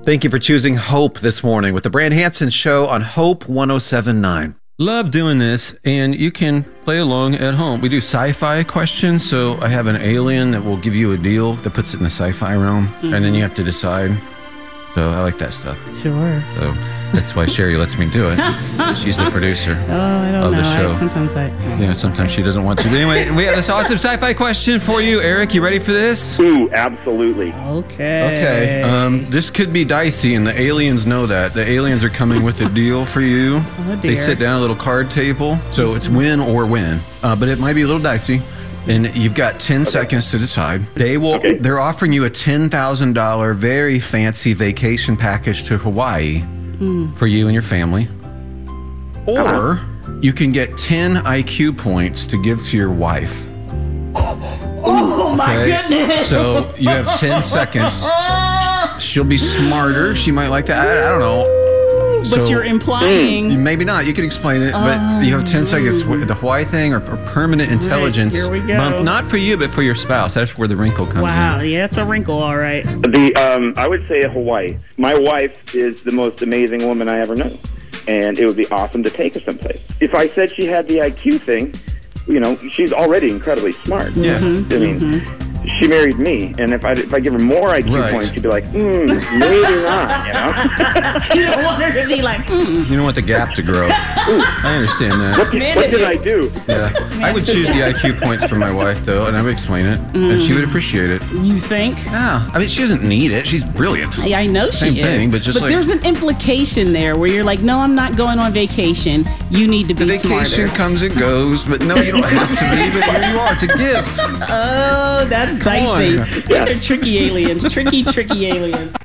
Thank you for choosing Hope this morning with the Brand Hansen Show on Hope 107.9. Love doing this, and you can play along at home. We do sci-fi questions, so I have an alien that will give you a deal that puts it in the sci-fi realm, and then you have to decide. So I like that stuff. Sure. So that's why Sherry lets me do it. She's the producer of the show. Sometimes she doesn't want to. But anyway, we have this awesome sci-fi question for you. Eric, you ready for this? Ooh, absolutely. Okay. This could be dicey, and the aliens know that. The aliens are coming with a deal for you. Oh, dear. They sit down at a little card table, so it's win or win. But it might be a little dicey. And you've got 10 seconds to decide. They're offering you a $10,000 very fancy vacation package to Hawaii for you and your family. Or you can get 10 IQ points to give to your wife. Oh, my goodness. So you have 10 seconds. She'll be smarter. She might like that. I don't know. But you're implying... Maybe not. You can explain it, but you have 10 seconds. The Hawaii thing or permanent intelligence. Right, here we go. Not for you, but for your spouse. That's where the wrinkle comes in. Wow, yeah, it's a wrinkle, all right. I would say Hawaii. My wife is the most amazing woman I ever knew, and it would be awesome to take her someplace. If I said she had the IQ thing, she's already incredibly smart. Yeah. I mean... She married me, and if I give her more IQ points, she'd be like, maybe not, You don't want her to be like, You don't want the gap to grow. I understand that. What did I do? Yeah. I would choose the IQ points for my wife, though, and I would explain it, and she would appreciate it. You think? Yeah. I mean, she doesn't need it. She's brilliant. Yeah, I know Same she thing, is. but there's an implication there where you're like, no, I'm not going on vacation. You need to be the vacation smarter. comes and goes, but no, you don't have to be, but here you are. It's a gift. Oh, that's dicey. These are tricky aliens. Tricky aliens.